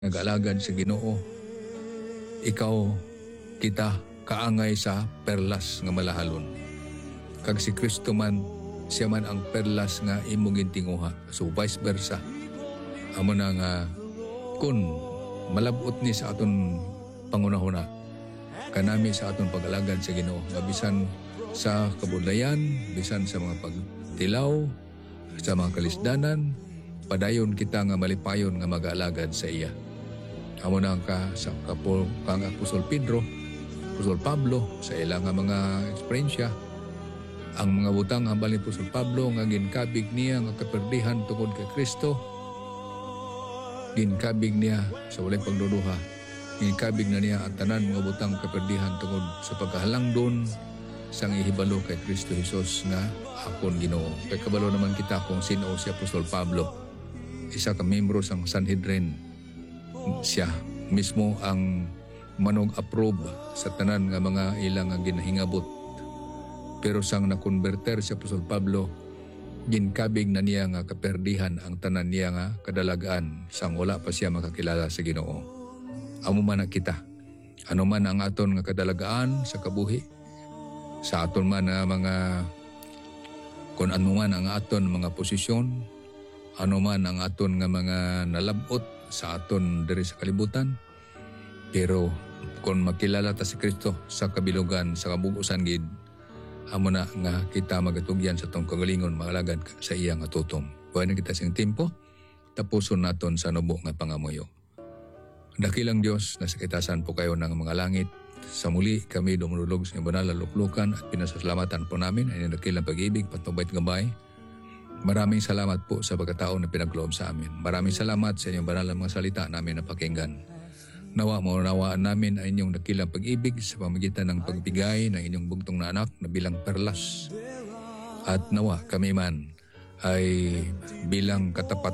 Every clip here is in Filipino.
nag-alagad sa Ginoo, ikaw kita kaangay sa perlas nga malahalon. Kag si Kristo man, siya man ang perlas nga imong gintinguha. So vice versa. Amo na nga kun malabot ni sa aton pangunahuna, kanami sa aton pag-alagad sa Ginoo, nga bisan sa kabudayan, bisan sa mga pagtilaw, sa mga kalisdanan, padayon kita nga malipayon nga mag-alagad sa iya. Amo na ka sa kang Apostol Pedro, Apostol Pablo, sa ilang mga eksperyensya, ang mga butang hambal ni Apostol Pablo nga ginkabig niya nga kaperdihan tungod kay Kristo, ginkabig niya sa walay pagduduha, ginkabig na niya ang tanan mga butang kaperdihan tungod sa pagkahalangdon sang ihibalo kay Kristo Jesus nga akon Ginoo. Kay kabalo naman kita kung sino si Apostol Pablo, isa ka membro sang Sanhedrin. Siya mismo ang manog-approve sa tanan nga mga ilang nga ginahingabot. Pero sang nakonverter si Apostol Pablo, ginkabig na niya nga kaperdihan ang tanan niya nga kadalagaan sang wala pa siya makakilala sa Ginoo. Amo man na kita, ano man ang aton nga kadalagaan sa kabuhi, sa aton man nga mga kung ano man ang aton mga posisyon, ano man ang aton nga mga nalabot sa aton diri sa kalibutan, pero kung makilala ta si Kristo sa kabilugan, sa kabugusan gid, amo na nga kita magatugyan sa tong kagalingon magalagad sa iya nga tutom. Buhay na kita sing tempo, tapuson naton sa nubo nga pangamuyo. Dakilang Dios, nasa kitasan po kayo ng mga langit. Sa muli kami dumulog sa banal na luklukan at pinasasalamatan po namin ay dakilang pag-ibig, patnubay at gabay. Maraming salamat po sa pagkataon na pinagloob sa amin. Maraming salamat sa inyong banal na mga salita namin na pakinggan. Nawa maunawaan namin ang inyong dakilang pag-ibig sa pamagitan ng pagbigay ng inyong bugtong na anak na bilang perlas. At nawa kami man ay bilang katapat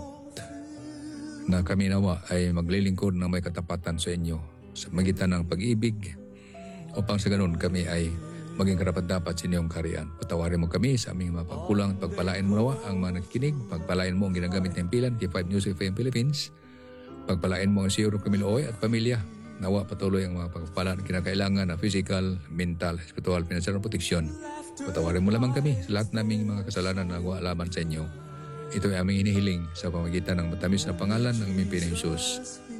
na kami nawa ay maglilingkod ng may katapatan sa inyo sa pamagitan ng pag-ibig, upang sa ganun kami ay maging karapat-dapat sa inyong kaharian. Patawarin mo kami sa aming mga pagkulang at pagpalain mo nawa ang mga nakikinig. Pagpalain mo ang ginagamit ng pilan, K5 News FM Philippines. Pagpalain mo ang Siyuro Camilo Oy at pamilya. Nawa patuloy ang mga pagpalaan na kinakailangan na physical, mental, spiritual, financial protection. Patawarin mo lamang kami sa lahat naming mga kasalanan na alaman sa inyo. Ito ay aming hinihiling sa pamagitan ng matamis na pangalan ng aming Panginoong Hesus.